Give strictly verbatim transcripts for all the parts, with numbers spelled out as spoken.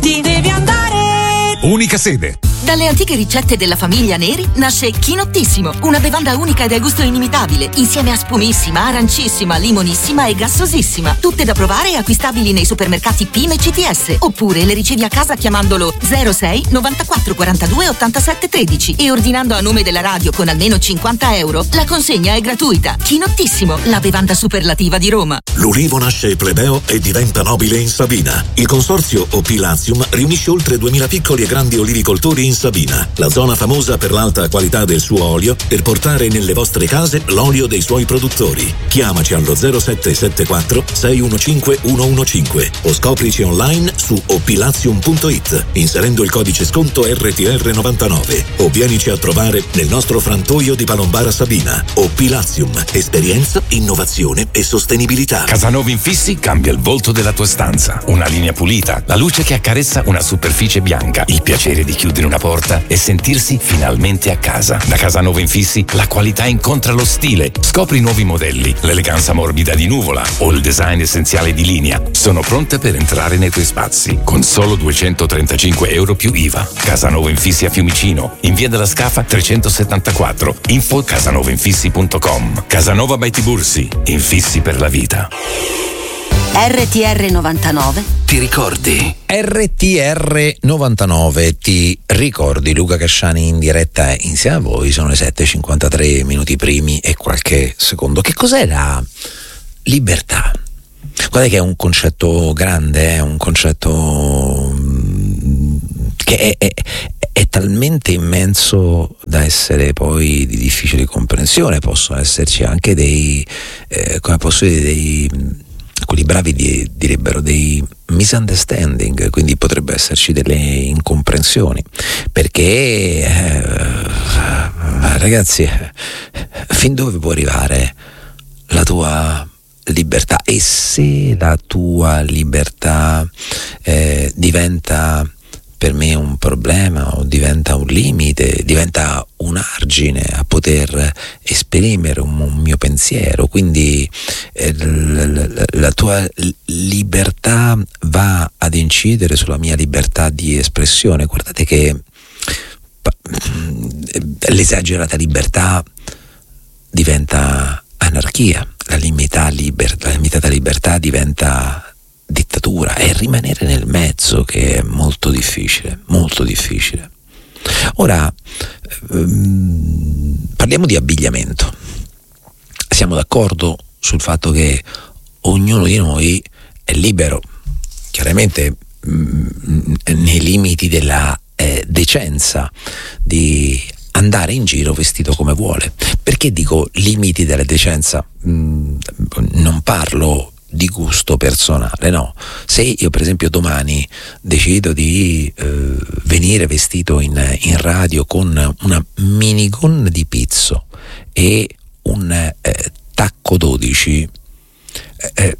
Ti devi andare. Unica sede. Dalle antiche ricette della famiglia Neri nasce Chinottissimo, una bevanda unica e dal gusto inimitabile, insieme a spumissima, arancissima, limonissima e gassosissima. Tutte da provare e acquistabili nei supermercati P I M e C T S. Oppure le ricevi a casa chiamandolo zero sei novantaquattro quarantadue ottantasette tredici e ordinando a nome della radio con almeno cinquanta euro. La consegna è gratuita. Chinottissimo, la bevanda superlativa di Roma. L'ulivo nasce plebeo e diventa nobile in Sabina. Il consorzio O P Latium riunisce oltre duemila piccoli e grandi olivicoltori in Sabina, la zona famosa per l'alta qualità del suo olio, per portare nelle vostre case l'olio dei suoi produttori. Chiamaci allo zero sette sette quattro sei uno cinque uno uno cinque o scoprici online su opilazium punto it inserendo il codice sconto R T R novantanove o vienici a trovare nel nostro frantoio di Palombara Sabina. Opilazium, esperienza, innovazione e sostenibilità. Casanova Infissi cambia il volto della tua stanza. Una linea pulita, la luce che accarezza una superficie bianca, il piacere di chiudere una porta e sentirsi finalmente a casa. Da Casanova Infissi la qualità incontra lo stile. Scopri i nuovi modelli, l'eleganza morbida di Nuvola o il design essenziale di Linea. Sono pronte per entrare nei tuoi spazi con solo duecentotrentacinque euro più I V A. Casanova Infissi a Fiumicino, in via della Scafa trecentosettantaquattro. Info casanovainfissi punto com. Casanova by Tibursi, infissi per la vita. R T R novantanove. Ti ricordi? R T R novantanove, ti ricordi? Luca Casciani in diretta insieme a voi. Sono le sette e cinquantatré minuti primi e qualche secondo. Che cos'è la libertà? Guarda che è un concetto grande, è un concetto che è, è, è talmente immenso da essere poi di difficile comprensione. Possono esserci anche dei, eh, come posso dire, dei... quelli bravi di, direbbero dei misunderstanding, quindi potrebbe esserci delle incomprensioni, perché eh, ragazzi, fin dove può arrivare la tua libertà? E se la tua libertà eh, diventa per me un problema o diventa un limite, diventa un argine a poter esprimere un, un mio pensiero, quindi eh, la, la, la tua libertà va ad incidere sulla mia libertà di espressione. Guardate che l'esagerata libertà diventa anarchia, la, limita liber, la limitata libertà diventa dittatura, è rimanere nel mezzo che è molto difficile, molto difficile. Ora ehm, parliamo di abbigliamento. Siamo d'accordo sul fatto che ognuno di noi è libero, chiaramente mh, nei limiti della eh, decenza, di andare in giro vestito come vuole. Perché dico limiti della decenza? Mh, non parlo di gusto personale, no. Se io per esempio domani decido di eh, venire vestito in, in radio con una minigonna di pizzo e un eh, tacco dodici, eh, eh,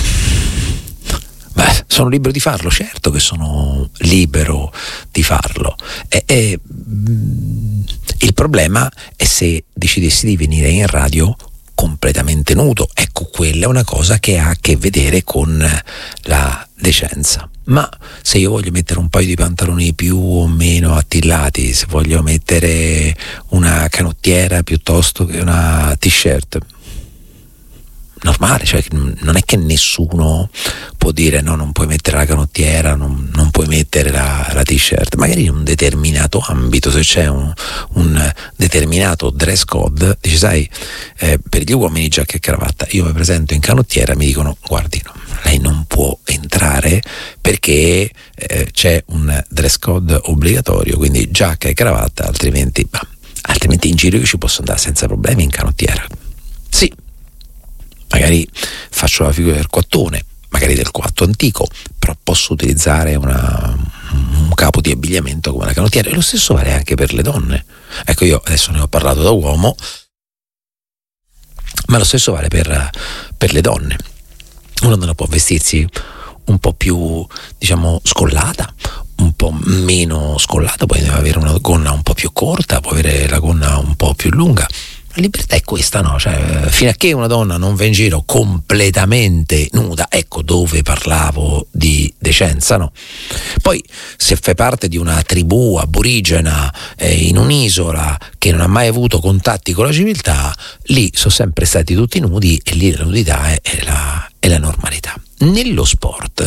beh, sono libero di farlo, certo che sono libero di farlo. E, e, il problema è se decidessi di venire in radio completamente nudo. Ecco, quella è una cosa che ha a che vedere con la decenza. Ma se io voglio mettere un paio di pantaloni più o meno attillati, se voglio mettere una canottiera piuttosto che una t-shirt, normale, cioè non è che nessuno può dire no, non puoi mettere la canottiera, non, non puoi mettere la, la t-shirt. Magari in un determinato ambito, se c'è un, un determinato dress code, dici sai, eh, per gli uomini giacca e cravatta, io mi presento in canottiera, mi dicono guardi, no, lei non può entrare perché eh, c'è un dress code obbligatorio, quindi giacca e cravatta, altrimenti, bah, altrimenti in giro io ci posso andare senza problemi in canottiera. Sì, magari faccio la figura del quattone, magari del coatto antico, però posso utilizzare una, un capo di abbigliamento come la canottiera. E lo stesso vale anche per le donne. Ecco, io adesso ne ho parlato da uomo, ma lo stesso vale per, per le donne. Una donna può vestirsi un po' più, diciamo, scollata, un po' meno scollata, può avere una gonna un po' più corta, può avere la gonna un po' più lunga. La libertà è questa, no? Cioè, fino a che una donna non va in giro completamente nuda, ecco dove parlavo di decenza, no? Poi se fai parte di una tribù aborigena eh, in un'isola che non ha mai avuto contatti con la civiltà, lì sono sempre stati tutti nudi e lì la nudità è, è, la, è la normalità. Nello sport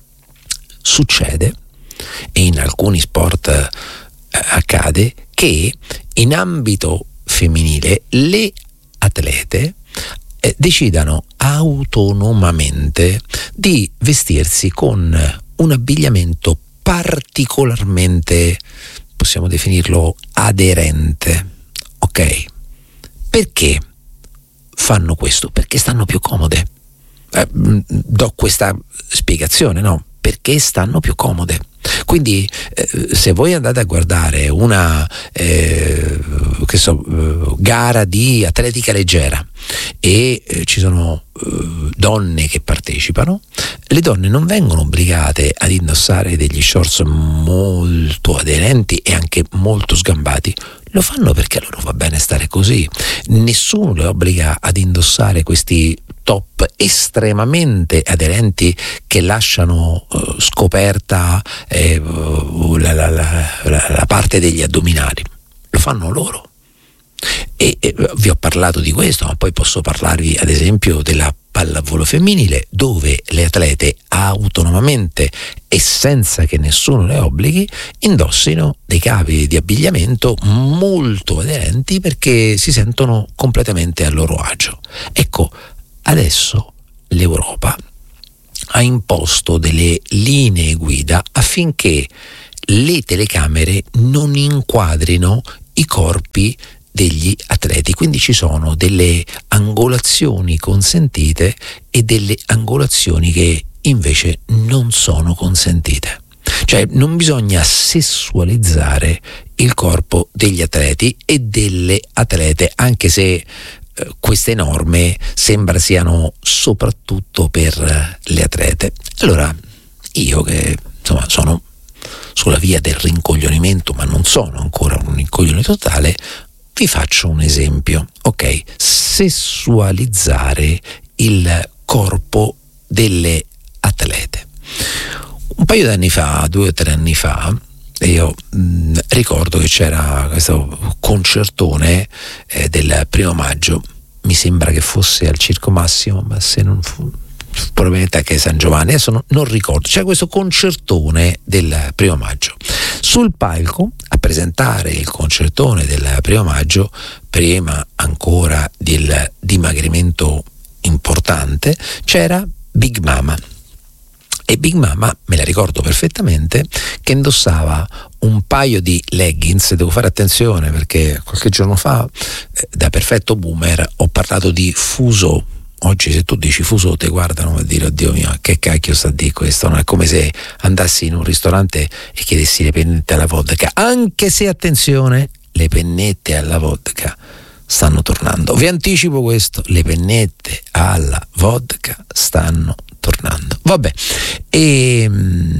succede, e in alcuni sport eh, accade, che in ambito femminile le atlete eh, decidano autonomamente di vestirsi con un abbigliamento particolarmente, possiamo definirlo, aderente. Ok? Perché fanno questo? Perché stanno più comode. Eh, do questa spiegazione, no? Perché stanno più comode. Quindi eh, se voi andate a guardare una eh, che so, eh, gara di atletica leggera e eh, ci sono eh, donne che partecipano, le donne non vengono obbligate ad indossare degli shorts molto aderenti e anche molto sgambati. Lo fanno perché a loro va bene stare così. Nessuno le obbliga ad indossare questi top estremamente aderenti che lasciano uh, scoperta eh, uh, la, la, la, la parte degli addominali. Lo fanno loro. E, e vi ho parlato di questo, ma poi posso parlarvi ad esempio della pallavolo femminile, dove le atlete autonomamente e senza che nessuno le obblighi indossino dei capi di abbigliamento molto aderenti perché si sentono completamente a loro agio. Ecco, adesso l'Europa ha imposto delle linee guida affinché le telecamere non inquadrino i corpi degli atleti, quindi ci sono delle angolazioni consentite e delle angolazioni che invece non sono consentite. Cioè non bisogna sessualizzare il corpo degli atleti e delle atlete, anche se eh, queste norme sembra siano soprattutto per eh, le atlete. Allora io che insomma sono sulla via del rincoglionimento, ma non sono ancora un rincoglione totale, vi faccio un esempio, ok? Sessualizzare il corpo delle atlete. Un paio di anni fa, due o tre anni fa, io mh, ricordo che c'era questo concertone eh, del primo maggio, mi sembra che fosse al Circo Massimo, ma se non fu probabilmente anche San Giovanni, adesso non, non ricordo. C'è questo concertone del primo maggio. Sul palco a presentare il concertone del primo maggio, prima ancora del dimagrimento importante, c'era Big Mama. E Big Mama, me la ricordo perfettamente, che indossava un paio di leggings. Devo fare attenzione perché qualche giorno fa, eh, da perfetto boomer, ho parlato di fuso. Oggi se tu dici fuso te guardano a dire oddio mio che cacchio sta a dire questo, no? È come se andassi in un ristorante e chiedessi le pennette alla vodka, anche se attenzione, le pennette alla vodka stanno tornando. Vi anticipo questo, le pennette alla vodka stanno tornando. Vabbè, e,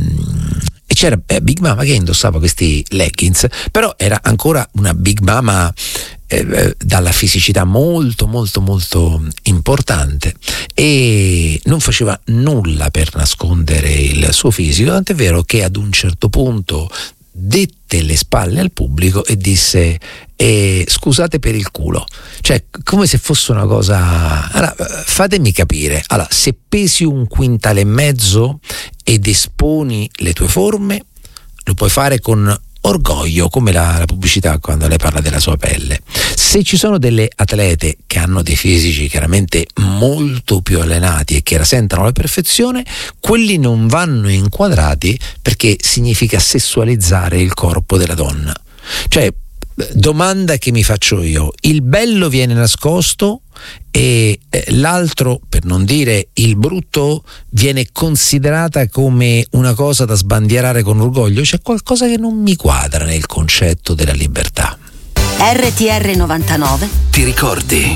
e c'era eh, Big Mama che indossava questi leggings, però era ancora una Big Mama eh, dalla fisicità molto molto molto importante e non faceva nulla per nascondere il suo fisico, tant'è vero che ad un certo punto dette le spalle al pubblico e disse eh, scusate per il culo, cioè come se fosse una cosa. Allora, fatemi capire, allora, se pesi un quintale e mezzo ed esponi le tue forme, lo puoi fare con orgoglio, come la, la pubblicità quando lei parla della sua pelle. Se ci sono delle atlete che hanno dei fisici chiaramente molto più allenati e che rasentano la perfezione, quelli non vanno inquadrati perché significa sessualizzare il corpo della donna. Cioè, domanda che mi faccio io: il bello viene nascosto e l'altro, per non dire il brutto, viene considerata come una cosa da sbandierare con orgoglio? C'è qualcosa che non mi quadra nel concetto della libertà. R T R novantanove Ti ricordi?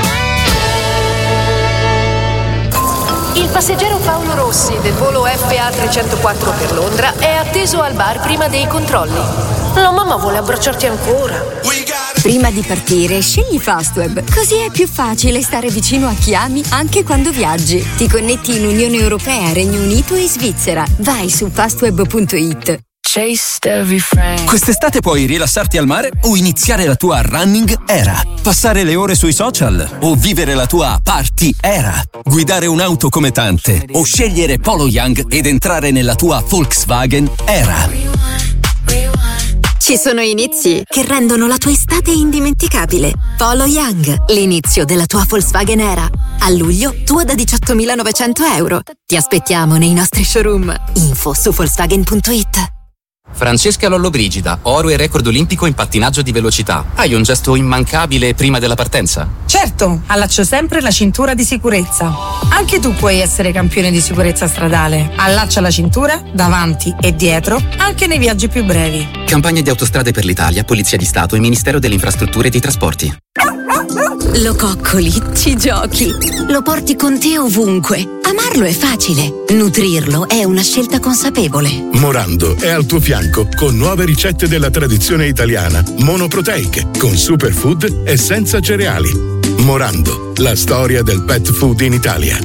Il passeggero Paolo Rossi del volo F A trecentoquattro per Londra è atteso al bar prima dei controlli. La mamma vuole abbracciarti ancora. Prima di partire, scegli Fastweb, così è più facile stare vicino a chi ami anche quando viaggi. Ti connetti in Unione Europea, Regno Unito e Svizzera. Vai su fastweb punto it. Quest'estate puoi rilassarti al mare o iniziare la tua running era. Passare le ore sui social o vivere la tua party era. Guidare un'auto come tante o scegliere Polo Young ed entrare nella tua Volkswagen era. Ci sono inizi che rendono la tua estate indimenticabile. Polo Young, l'inizio della tua Volkswagen Era. A luglio, tua da diciottomilanovecento euro. Ti aspettiamo nei nostri showroom. Info su volkswagen punto it. Francesca Lollobrigida, oro e record olimpico in pattinaggio di velocità. Hai un gesto immancabile prima della partenza? Certo, allaccio sempre la cintura di sicurezza. Anche tu puoi essere campione di sicurezza stradale. Allaccia la cintura davanti e dietro, anche nei viaggi più brevi. Campagna di Autostrade per l'Italia, Polizia di Stato e Ministero delle Infrastrutture e dei Trasporti. Lo coccoli, ci giochi, lo porti con te ovunque. Amarlo è facile, nutrirlo è una scelta consapevole. Morando è al tuo fianco con nuove ricette della tradizione italiana, monoproteiche, con superfood e senza cereali. Morando, la storia del pet food in Italia.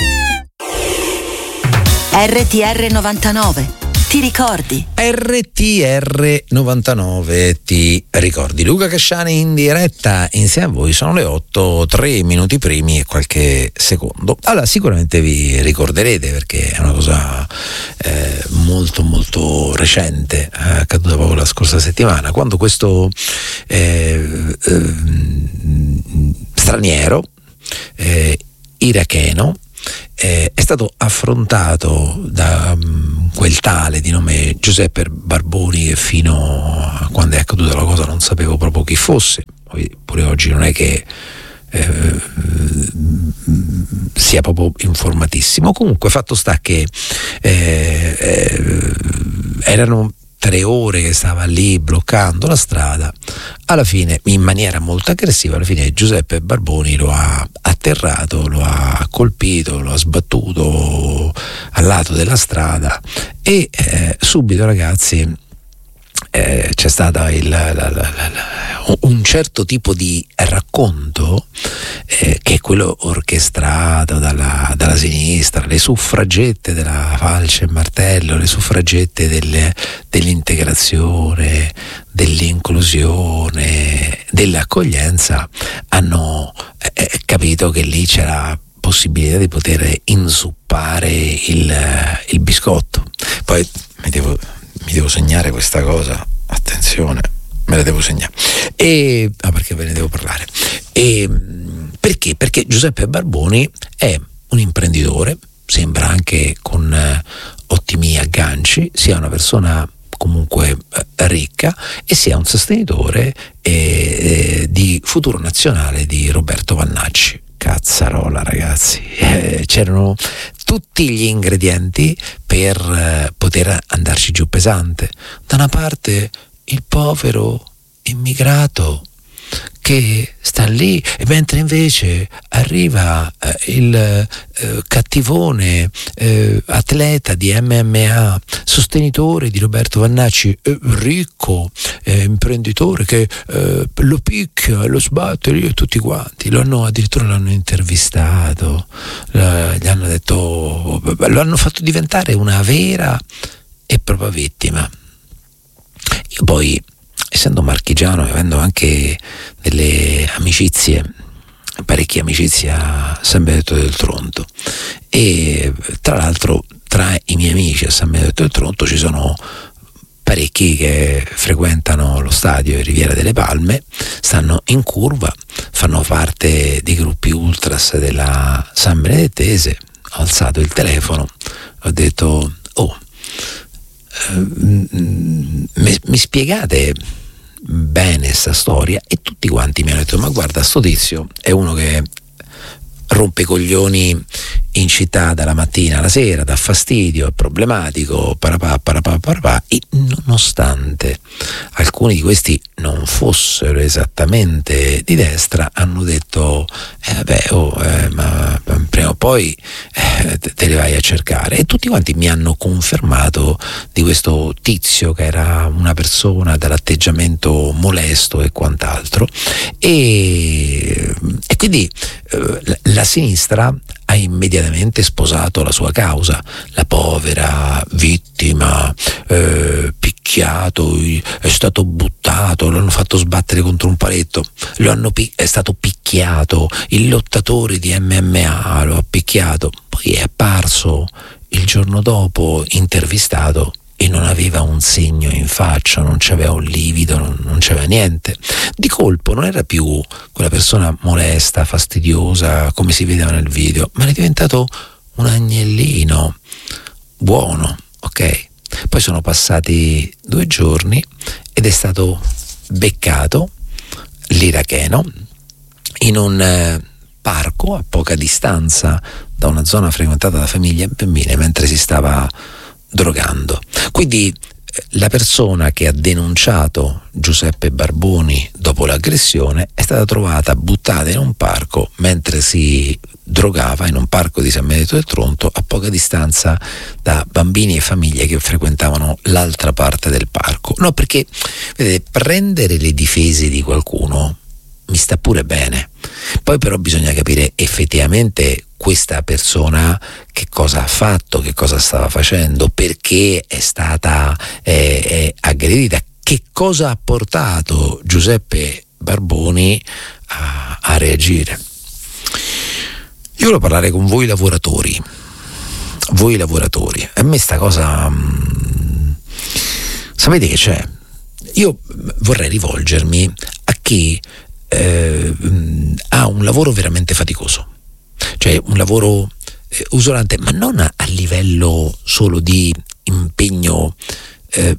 R T R novantanove. Ti ricordi? R T R novantanove ti ricordi. Luca Casciani in diretta insieme a voi. Sono le otto, tre minuti primi e qualche secondo. Allora, sicuramente vi ricorderete, perché è una cosa eh, molto molto recente, eh, accaduta proprio la scorsa settimana, quando questo eh, eh, straniero eh, iracheno Eh, è stato affrontato da um, quel tale di nome Giuseppe Barboni, che fino a quando è accaduta la cosa non sapevo proprio chi fosse. Poi, pure oggi non è che eh, sia proprio informatissimo. Comunque, fatto sta che eh, eh, erano tre ore che stava lì bloccando la strada. Alla fine, in maniera molto aggressiva, alla fine Giuseppe Barboni lo ha atterrato, lo ha colpito, lo ha sbattuto al lato della strada e eh, subito, ragazzi, eh, c'è stato il, la, la, la, la, un certo tipo di racconto eh, che è quello orchestrato dalla, dalla sinistra, le suffragette della falce e martello, le suffragette delle, dell'integrazione, dell'inclusione, dell'accoglienza hanno eh, capito che lì c'era possibilità di poter inzuppare il, il biscotto. Poi mi devo mi devo segnare questa cosa, attenzione, me la devo segnare, e ah, perché ve ne devo parlare. E perché? Perché Giuseppe Barboni è un imprenditore, sembra anche con eh, ottimi agganci, sia una persona comunque eh, ricca e sia un sostenitore eh, di Futuro Nazionale di Roberto Vannacci. Cazzarola, ragazzi, eh, c'erano tutti gli ingredienti per eh, poter andarci giù pesante. Da una parte il povero immigrato che sta lì, e mentre invece arriva eh, il eh, cattivone eh, atleta di M M A, sostenitore di Roberto Vannacci, eh, ricco eh, imprenditore che eh, lo picchia, lo sbatte lì, e tutti quanti lo hanno, addirittura l'hanno intervistato, eh, gli hanno detto, lo hanno fatto diventare una vera e propria vittima. Io poi, essendo marchigiano e avendo anche delle amicizie, parecchie amicizie a San Benedetto del Tronto, e tra l'altro tra i miei amici a San Benedetto del Tronto ci sono parecchi che frequentano lo stadio Riviera delle Palme, stanno in curva, fanno parte dei gruppi ultras della San Benedettese. Ho alzato il telefono, ho detto, oh, mi, mi spiegate bene sta storia? E tutti quanti mi hanno detto, ma guarda, sto tizio è uno che rompe i coglioni in città dalla mattina alla sera, dà fastidio, è problematico, parapà, parapà, parapà, e nonostante alcuni di questi non fossero esattamente di destra, hanno detto eh vabbè, oh, eh, ma prima o poi eh, te le vai a cercare, e tutti quanti mi hanno confermato di questo tizio che era una persona dall'atteggiamento molesto e quant'altro, e, e quindi eh, la, la sinistra ha immediatamente sposato la sua causa, la povera vittima, eh, picchiato, è stato buttato, l'hanno fatto sbattere contro un paletto, lo hanno pi- è stato picchiato, il lottatore di M M A lo ha picchiato, poi è apparso il giorno dopo intervistato e non aveva un segno in faccia, non c'aveva un livido, non, non c'aveva niente. Di colpo non era più quella persona molesta, fastidiosa, come si vedeva nel video, ma è diventato un agnellino buono, ok? Poi sono passati due giorni ed è stato beccato l'iracheno in un eh, parco a poca distanza da una zona frequentata da famiglie e bambine mentre si stava drogando. Quindi la persona che ha denunciato Giuseppe Barboni dopo l'aggressione è stata trovata buttata in un parco mentre si drogava, in un parco di San Benedetto del Tronto, a poca distanza da bambini e famiglie che frequentavano l'altra parte del parco. No, perché vedete, prendere le difese di qualcuno mi sta pure bene, poi però bisogna capire effettivamente questa persona che cosa ha fatto, che cosa stava facendo, perché è stata eh, eh, aggredita, che cosa ha portato Giuseppe Barboni a, a reagire. Io voglio parlare con voi lavoratori, voi lavoratori, a me sta cosa mh, sapete che c'è? Io vorrei rivolgermi a chi eh, ha un lavoro veramente faticoso, cioè un lavoro eh, usurante, ma non a, a livello solo di impegno eh,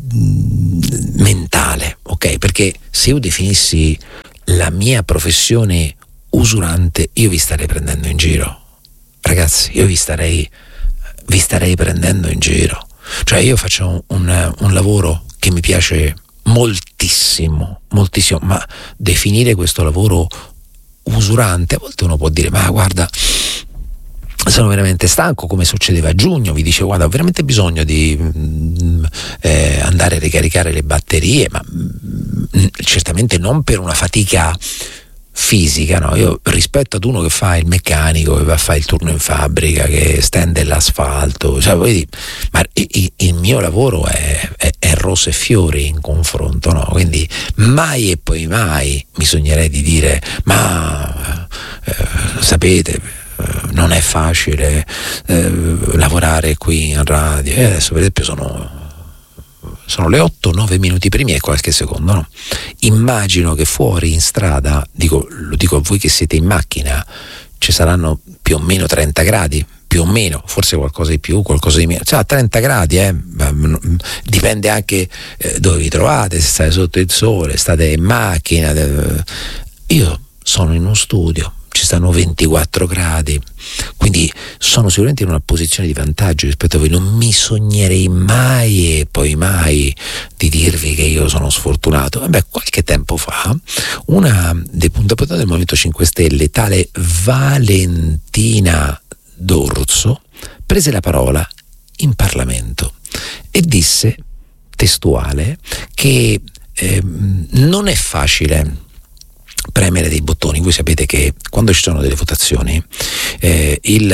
mentale, ok? Perché se io definissi la mia professione usurante, io vi starei prendendo in giro, ragazzi, io vi starei vi starei prendendo in giro. Cioè io faccio un, un lavoro che mi piace moltissimo, moltissimo, ma definire questo lavoro usurante, a volte uno può dire ma guarda, sono veramente stanco, come succedeva a giugno, vi dicevo guarda ho veramente bisogno di mm, eh, andare a ricaricare le batterie, ma mm, certamente non per una fatica fisica, no? Io rispetto ad uno che fa il meccanico, che va a fare il turno in fabbrica, che stende l'asfalto, cioè, vedi, ma il, il mio lavoro è, è, è rose e fiori in confronto, no? Quindi mai e poi mai mi sognerei di dire ma eh, sapete eh, non è facile eh, lavorare qui in radio, e adesso per esempio sono sono le otto nove minuti primi e qualche secondo, no? Immagino che fuori in strada, dico, lo dico a voi che siete in macchina, ci saranno più o meno trenta gradi, più o meno, forse qualcosa di più, qualcosa di meno, cioè trenta gradi, eh? Dipende anche eh, dove vi trovate, se state sotto il sole, state in macchina. Io sono in uno studio, ci stanno ventiquattro gradi, quindi sono sicuramente in una posizione di vantaggio rispetto a voi. Non mi sognerei mai e poi mai di dirvi che io sono sfortunato. Vabbè, qualche tempo fa una deputata del Movimento cinque Stelle, tale Valentina D'Orso, prese la parola in Parlamento e disse, testuale, che eh, non è facile premere dei bottoni. Voi sapete che quando ci sono delle votazioni eh,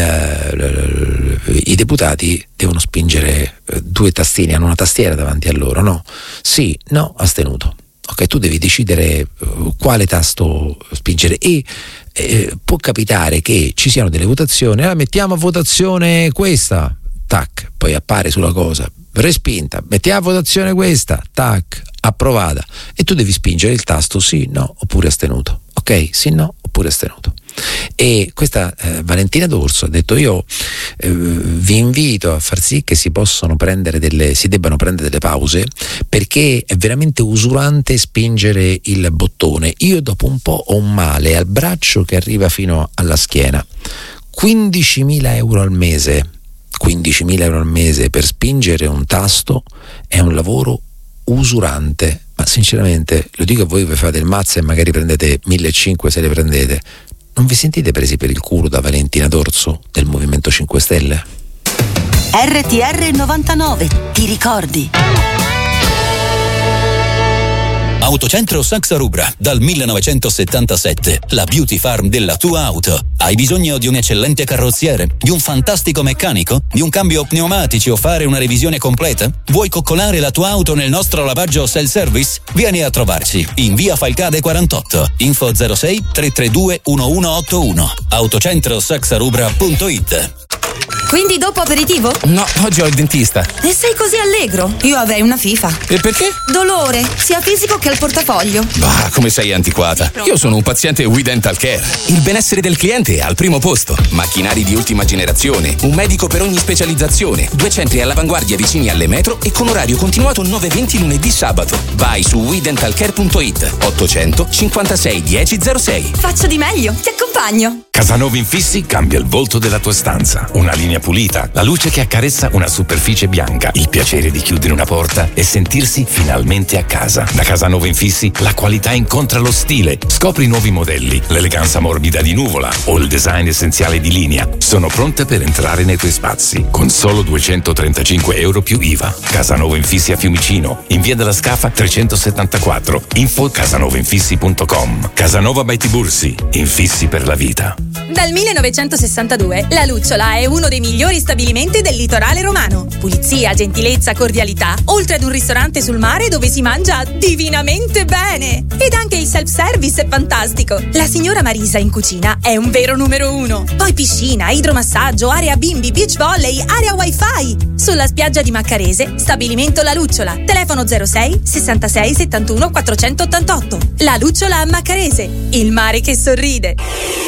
il, i deputati devono spingere due tastini, hanno una tastiera davanti a loro, no? Sì, no, astenuto. Ok, tu devi decidere quale tasto spingere e eh, può capitare che ci siano delle votazioni, ah, mettiamo a votazione questa, tac, poi appare sulla cosa, respinta, mettiamo a votazione questa, tac, approvata, e tu devi spingere il tasto sì, no oppure astenuto, ok? Sì, no oppure astenuto. E questa eh, Valentina D'Orso ha detto io eh, vi invito a far sì che si possano prendere delle si debbano prendere delle pause, perché è veramente usurante spingere il bottone. Io dopo un po' ho un male al braccio che arriva fino alla schiena. quindicimila euro al mese, quindicimila euro al mese per spingere un tasto è un lavoro usurante, ma sinceramente lo dico a voi che fate il mazzo e magari prendete millecinquecento se le prendete, non vi sentite presi per il culo da Valentina D'Orso del Movimento cinque Stelle? R T R novantanove, ti ricordi? Autocentro Saxa Rubra, dal millenovecentosettantasette, la beauty farm della tua auto. Hai bisogno di un eccellente carrozziere, di un fantastico meccanico, di un cambio pneumatici o fare una revisione completa? Vuoi coccolare la tua auto nel nostro lavaggio self-service? Vieni a trovarci in via Falcade quarantotto, info zero sei tre tre due uno uno otto uno, autocentro saxa rubra punto it. Quindi dopo aperitivo? No, oggi ho il dentista. E sei così allegro? Io avrei una FIFA. E perché? Dolore, sia fisico che al portafoglio. Bah, come sei antiquata. Io sono un paziente We Dental Care. Il benessere del cliente è al primo posto. Macchinari di ultima generazione, un medico per ogni specializzazione, due centri all'avanguardia vicini alle metro e con orario continuato nove venti lunedì sabato. Vai su we dental care punto it, ottocento cinquantasei dieci zero sei. Faccio di meglio, ti accompagno. Casanova Infissi cambia il volto della tua stanza. Una linea pulita, la luce che accarezza una superficie bianca, il piacere di chiudere una porta e sentirsi finalmente a casa. Da Casanova Infissi la qualità incontra lo stile. Scopri nuovi modelli, l'eleganza morbida di Nuvola o il design essenziale di Linea. Sono pronte per entrare nei tuoi spazi con solo duecentotrentacinque euro più I V A. Casanova Infissi a Fiumicino, in via della Scafa trecentosettantaquattro. Info casanova infissi punto com. Casanova by Tibursi, infissi per la vita. Dal millenovecentosessantadue la Lucciola è uno dei migliori stabilimenti del litorale romano. Pulizia, gentilezza, cordialità, oltre ad un ristorante sul mare dove si mangia divinamente bene. Ed anche il self-service è fantastico. La signora Marisa in cucina è un vero numero uno. Poi piscina, idromassaggio, area bimbi, beach volley, area wifi. Sulla spiaggia di Maccarese, stabilimento La Lucciola. Telefono zero sei sessantasei settantuno quattrocentottantotto. La Lucciola a Maccarese, il mare che sorride.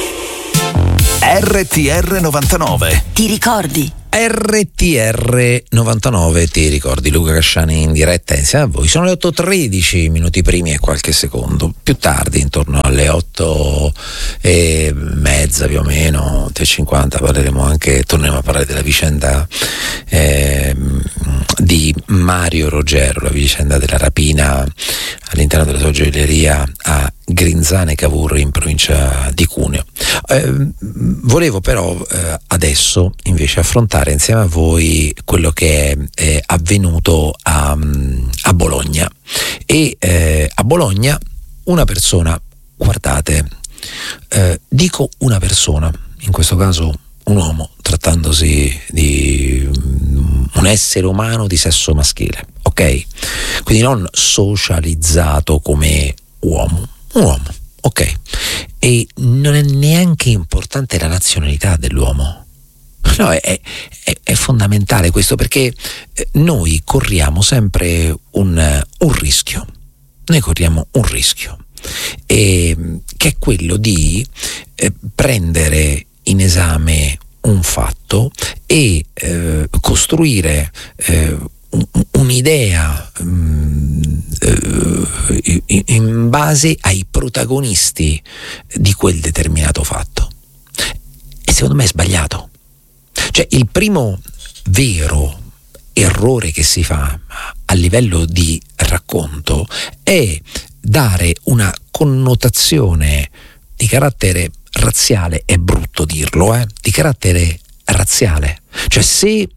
R T R novantanove. Ti ricordi? R T R novantanove, ti ricordi? Luca Casciani in diretta insieme a voi. Sono le otto e tredici, minuti primi e qualche secondo. Più tardi, intorno alle otto e mezza più o meno, otto e cinquanta, parleremo anche, torneremo a parlare della vicenda eh, di Mario Rogero, la vicenda della rapina all'interno della sua gioielleria a Grinzane Cavour in provincia di Cuneo. Eh, volevo però eh, adesso invece affrontare insieme a voi quello che è eh, avvenuto a, a Bologna e eh, a Bologna una persona, guardate, eh, dico una persona, in questo caso un uomo, trattandosi di un essere umano di sesso maschile, ok? Quindi non socializzato come uomo, un uomo, ok? E non è neanche importante la nazionalità dell'uomo. No, è, è, è fondamentale questo, perché noi corriamo sempre un, un rischio. Noi corriamo un rischio, e, che è quello di eh, prendere in esame un fatto e eh, costruire eh, un'idea um, uh, in base ai protagonisti di quel determinato fatto, e secondo me è sbagliato. Cioè, il primo vero errore che si fa a livello di racconto è dare una connotazione di carattere razziale, è brutto dirlo, eh, di carattere razziale. Cioè, se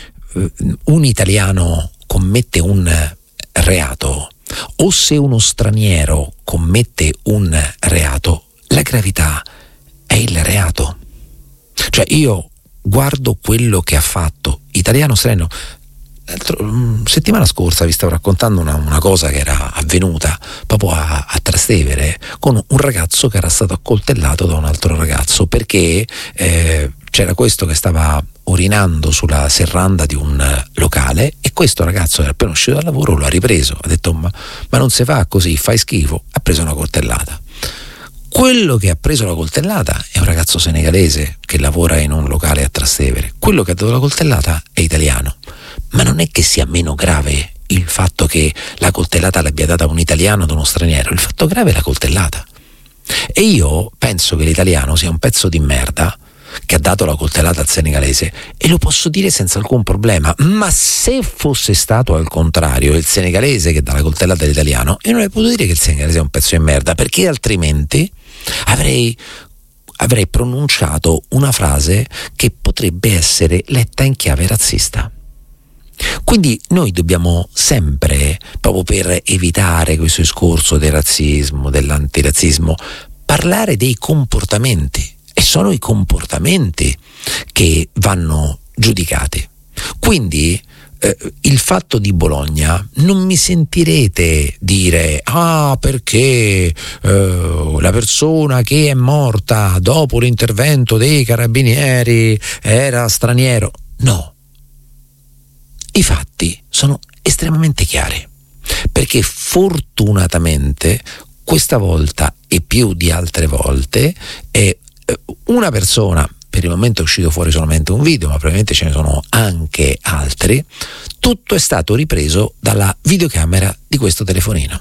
un italiano commette un reato o se uno straniero commette un reato, la gravità è il reato. Cioè, io guardo quello che ha fatto italiano straniero. Settimana scorsa vi stavo raccontando una, una cosa che era avvenuta proprio a, a Trastevere, con un ragazzo che era stato accoltellato da un altro ragazzo perché eh, c'era questo che stava urinando sulla serranda di un locale e questo ragazzo era appena uscito dal lavoro, lo ha ripreso, ha detto ma, ma non si fa così, fai schifo, ha preso una coltellata. Quello che ha preso la coltellata è un ragazzo senegalese che lavora in un locale a Trastevere, quello che ha dato la coltellata è italiano. Ma non è che sia meno grave il fatto che la coltellata l'abbia data un italiano ad uno straniero, il fatto grave è la coltellata. E io penso che l'italiano sia un pezzo di merda che ha dato la coltellata al senegalese, e lo posso dire senza alcun problema. Ma se fosse stato al contrario il senegalese che dà la coltellata all'italiano, io non avrei potuto dire che il senegalese è un pezzo di merda, perché altrimenti avrei avrei pronunciato una frase che potrebbe essere letta in chiave razzista. Quindi noi dobbiamo sempre, proprio per evitare questo discorso del razzismo, dell'antirazzismo, parlare dei comportamenti, e sono i comportamenti che vanno giudicati. Quindi eh, il fatto di Bologna non mi sentirete dire ah perché eh, la persona che è morta dopo l'intervento dei carabinieri era straniero. No, i fatti sono estremamente chiari, perché fortunatamente questa volta e più di altre volte è una persona, per il momento è uscito fuori solamente un video, ma probabilmente ce ne sono anche altri, tutto è stato ripreso dalla videocamera di questo telefonino.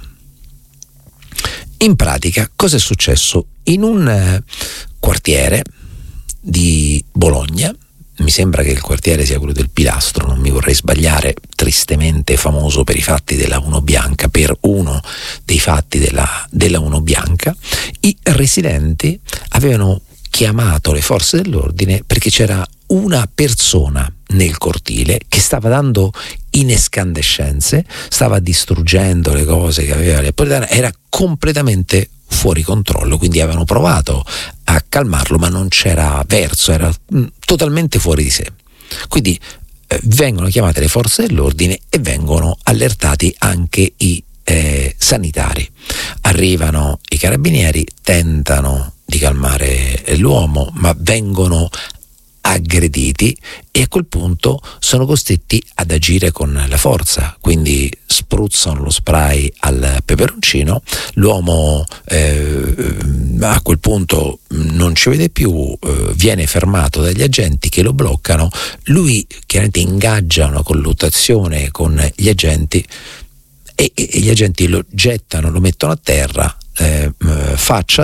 In pratica, cosa è successo? In un eh, quartiere di Bologna, mi sembra che il quartiere sia quello del Pilastro, non mi vorrei sbagliare, tristemente famoso per i fatti della Uno Bianca, per uno dei fatti della, della Uno Bianca, i residenti avevano chiamato le forze dell'ordine perché c'era una persona nel cortile che stava dando in escandescenze, stava distruggendo le cose che aveva Napoletana, era completamente fuori controllo, quindi avevano provato a calmarlo ma non c'era verso, era mh, totalmente fuori di sé. Quindi eh, vengono chiamate le forze dell'ordine e vengono allertati anche i eh, sanitari. Arrivano i carabinieri, tentano di calmare l'uomo, ma vengono aggrediti e a quel punto sono costretti ad agire con la forza, quindi spruzzano lo spray al peperoncino, l'uomo eh, a quel punto non ci vede più, eh, viene fermato dagli agenti che lo bloccano, lui chiaramente ingaggia una colluttazione con gli agenti e, e gli agenti lo gettano, lo mettono a terra, eh, faccia